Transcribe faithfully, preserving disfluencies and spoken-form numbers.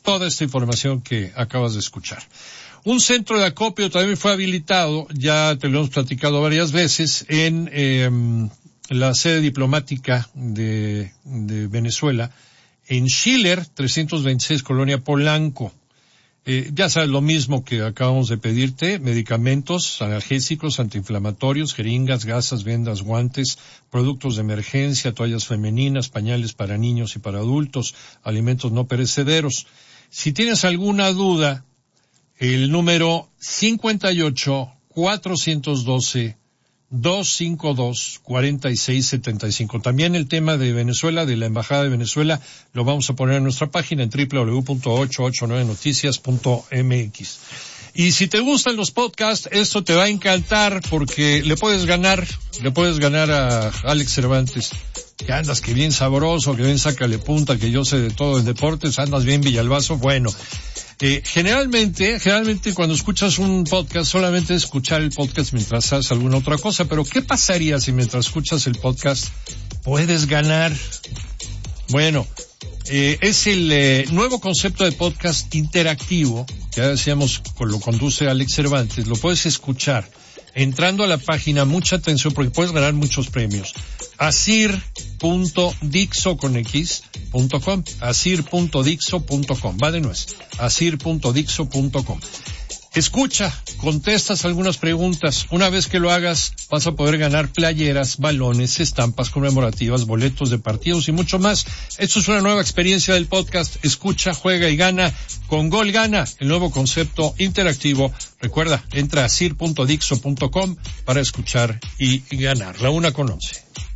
toda esta información que acabas de escuchar. Un centro de acopio también fue habilitado, ya te lo hemos platicado varias veces, en eh, la sede diplomática de, de Venezuela, en Schiller, trescientos veintiséis, Colonia Polanco. Eh, ya sabes, lo mismo que acabamos de pedirte, medicamentos, analgésicos, antiinflamatorios, jeringas, gasas, vendas, guantes, productos de emergencia, toallas femeninas, pañales para niños y para adultos, alimentos no perecederos. Si tienes alguna duda, el número cincuenta y ocho, cuatrocientos doce, doscientos cincuenta y dos, cuarenta y seis setenta y cinco. También el tema de Venezuela, de la Embajada de Venezuela, lo vamos a poner en nuestra página en doble u doble u doble u punto ochocientos ochenta y nueve noticias punto eme equis. Y si te gustan los podcasts, esto te va a encantar porque le puedes ganar, le puedes ganar a Alex Cervantes. Que andas que bien sabroso, que bien sácale punta, que yo sé de todo en deportes, andas bien Villalbazo. Bueno, eh, generalmente, generalmente cuando escuchas un podcast, solamente es escuchar el podcast mientras haces alguna otra cosa, pero ¿qué pasaría si mientras escuchas el podcast puedes ganar? Bueno, eh, es el eh, nuevo concepto de podcast interactivo, que ya decíamos, lo conduce Alex Cervantes, lo puedes escuchar entrando a la página, mucha atención porque puedes ganar muchos premios. asir punto dixo con x punto com, asir punto dixo punto com, va de nuez, asir punto dixo punto com. Escucha, contestas algunas preguntas. Una vez que lo hagas, vas a poder ganar playeras, balones, estampas conmemorativas, boletos de partidos y mucho más. Esto es una nueva experiencia del podcast. Escucha, juega y gana. Con Gol Gana, el nuevo concepto interactivo. Recuerda, entra a asir punto dixo punto com para escuchar y ganar. La una con once.